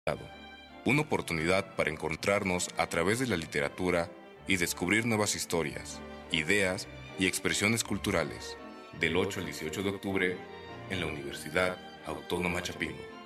Una oportunidad para encontrarnos a través de la literatura y descubrir nuevas historias, ideas y expresiones culturales. Del 8 al 18 de octubre en la Universidad Autónoma Chapingo.